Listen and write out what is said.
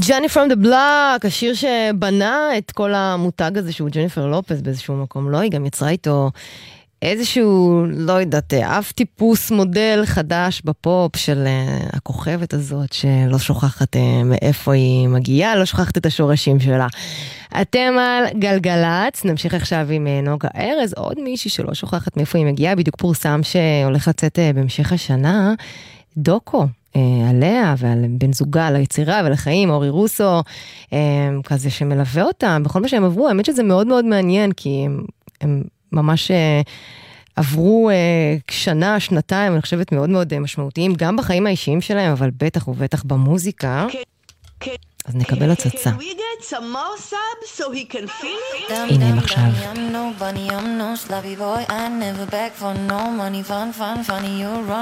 ג'ני פרום דה בלוק, השיר שבנה את כל המותג הזה שהוא ג'ניפר לופס באיזשהו מקום, לא, היא גם יצרה איתו איזשהו, לא יודעת, אף טיפוס מודל חדש בפופ של הכוכבת הזאת, שלא שוכחת מאיפה היא מגיעה, לא שוכחת את השורשים שלה. אתם על גלגלץ, נמשיך עכשיו עם נוגה ארז, עוד מישהי שלא שוכחת מאיפה היא מגיעה, בדיוק פורסם שהולך לצאת בהמשך השנה, דוקו. עליה ועל בן זוגה ליצירה ולחיים, אורי רוסו, כזה שמלווה אותם, בכל מה שהם עברו, האמת שזה מאוד מאוד מעניין, כי הם ממש עברו שנה, שנתיים, אני חושבת מאוד מאוד משמעותיים, גם בחיים האישיים שלהם, אבל בטח ובטח במוזיקה. אז נקבל הצצה. הנה הם עכשיו.